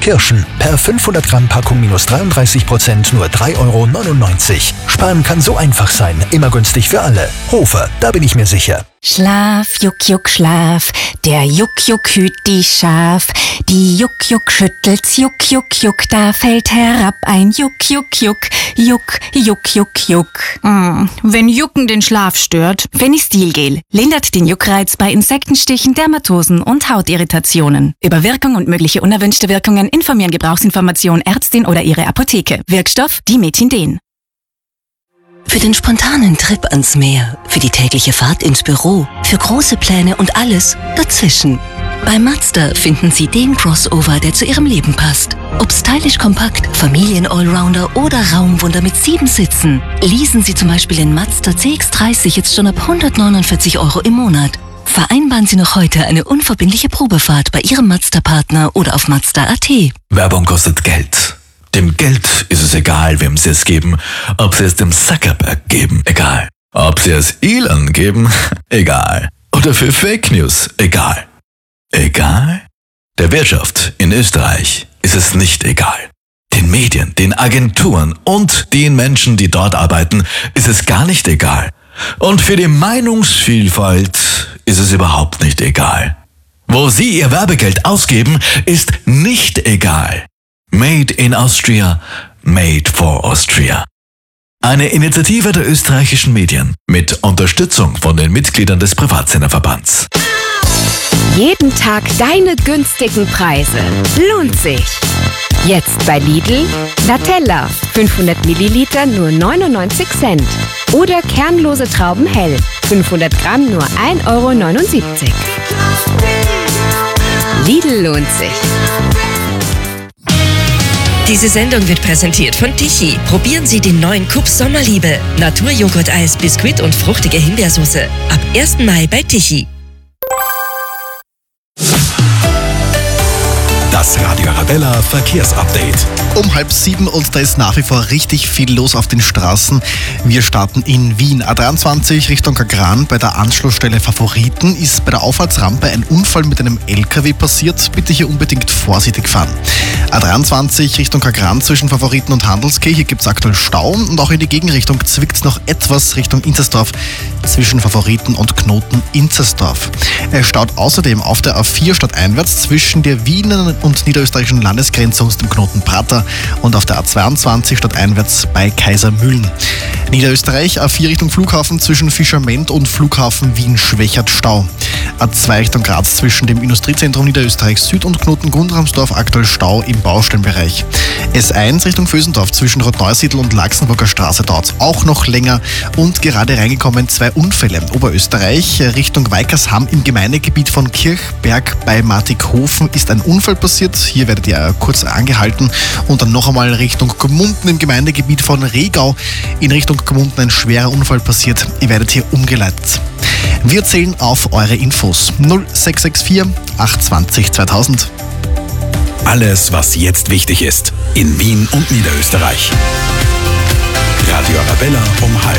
Kirschen. Per 500 Gramm Packung minus 33% nur 3,99 €. Sparen kann so einfach sein. Immer günstig für alle. Hofer, da bin ich mir sicher. Schlaf, Juck, Juck, Schlaf. Der Juck, Juck hüt die Schaf. Die Juck, Juck schüttelt's, Juck, Juck, Juck. Da fällt herab ein Juck, Juck, Juck. Juck, Juck, Juck, Juck. Wenn Jucken den Schlaf stört. Fenistilgel lindert den Juckreiz bei Insektenstichen, Dermatosen und Hautirritationen. Über Wirkung und mögliche unerwünschte Wirkungen informieren Gebrauchsinformation Ärztin oder ihre Apotheke. Wirkstoff Dimethinden. Für den spontanen Trip ans Meer, für die tägliche Fahrt ins Büro, für große Pläne und alles dazwischen. Bei Mazda finden Sie den Crossover, der zu Ihrem Leben passt. Ob stylisch kompakt, Familien-Allrounder oder Raumwunder mit 7 Sitzen. Leasen Sie zum Beispiel den Mazda CX-30 jetzt schon ab 149 € im Monat. Vereinbaren Sie noch heute eine unverbindliche Probefahrt bei Ihrem Mazda-Partner oder auf Mazda.at. Werbung kostet Geld. Dem Geld ist es egal, wem Sie es geben. Ob Sie es dem Zuckerberg geben, egal. Ob Sie es Elon geben, egal. Oder für Fake News, egal. Egal? Der Wirtschaft in Österreich ist es nicht egal. Den Medien, den Agenturen und den Menschen, die dort arbeiten, ist es gar nicht egal. Und für die Meinungsvielfalt ist es überhaupt nicht egal. Wo Sie Ihr Werbegeld ausgeben, ist nicht egal. Made in Austria, made for Austria. Eine Initiative der österreichischen Medien mit Unterstützung von den Mitgliedern des Privatsenderverbands. Jeden Tag deine günstigen Preise. Lohnt sich. Jetzt bei Lidl Latella 500 Milliliter nur 99 Cent. Oder kernlose Trauben hell 500 Gramm nur 1,79 €. Lidl lohnt sich. Diese Sendung wird präsentiert von Tichy. Probieren Sie den neuen Kups Sommerliebe. Naturjoghurt-Eis, Biskuit und fruchtige Himbeersoße. Ab 1. Mai bei Tichy. Das Radio Arabella Verkehrsupdate. Um 6:30 und da ist nach wie vor richtig viel los auf den Straßen. Wir starten in Wien. A23 Richtung Kagran bei der Anschlussstelle Favoriten ist bei der Auffahrtsrampe ein Unfall mit einem LKW passiert. Bitte hier unbedingt vorsichtig fahren. A23 Richtung Kagran zwischen Favoriten und Handelskirche. Hier gibt es aktuell Stau und auch in die Gegenrichtung zwickt es noch etwas Richtung Inzersdorf zwischen Favoriten und Knoten Inzersdorf. Er staut außerdem auf der A4 stadteinwärts zwischen der Wiener und niederösterreichischen Landesgrenze und dem Knoten Prater und auf der A22 stadteinwärts bei Kaisermühlen. Niederösterreich A4 Richtung Flughafen zwischen Fischerment und Flughafen Wien-Schwächert Stau. A2 Richtung Graz zwischen dem Industriezentrum Niederösterreich Süd und Knoten Gundramsdorf aktuell Stau im Baustellenbereich. S1 Richtung Vösendorf zwischen Rotneusiedl und Laxenburger Straße dauert auch noch länger und gerade reingekommen 2 Unfälle. Oberösterreich Richtung Weikershamm im Gemeindegebiet von Kirchberg bei Martighofen ist ein Unfall passiert. Hier werdet ihr kurz angehalten und dann noch einmal Richtung Gmunden im Gemeindegebiet von Regau in Richtung Gmunden ein schwerer Unfall passiert. Ihr werdet hier umgeleitet. Wir zählen auf eure Infos. 0664 820 2000. Alles, was jetzt wichtig ist. In Wien und Niederösterreich. Radio Arabella um 12:30.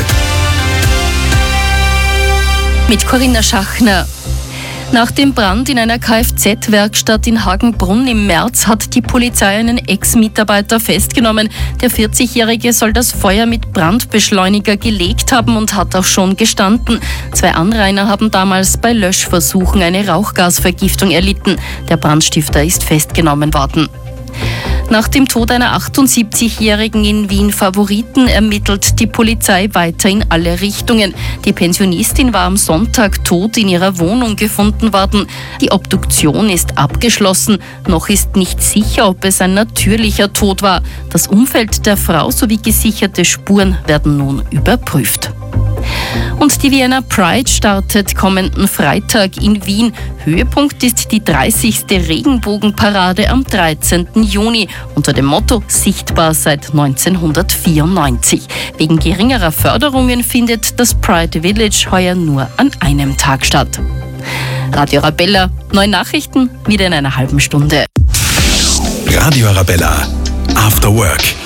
Mit Corinna Schachner. Nach dem Brand in einer Kfz-Werkstatt in Hagenbrunn im März hat die Polizei einen Ex-Mitarbeiter festgenommen. Der 40-Jährige soll das Feuer mit Brandbeschleuniger gelegt haben und hat auch schon gestanden. 2 Anrainer haben damals bei Löschversuchen eine Rauchgasvergiftung erlitten. Der Brandstifter ist festgenommen worden. Nach dem Tod einer 78-Jährigen in Wien Favoriten ermittelt die Polizei weiter in alle Richtungen. Die Pensionistin war am Sonntag tot in ihrer Wohnung gefunden worden. Die Obduktion ist abgeschlossen. Noch ist nicht sicher, ob es ein natürlicher Tod war. Das Umfeld der Frau sowie gesicherte Spuren werden nun überprüft. Und die Vienna Pride startet kommenden Freitag in Wien. Höhepunkt ist die 30. Regenbogenparade am 13. Juni unter dem Motto Sichtbar seit 1994. Wegen geringerer Förderungen findet das Pride Village heuer nur an einem Tag statt. Radio Arabella, neue Nachrichten wieder in einer halben Stunde. Radio Arabella, After Work.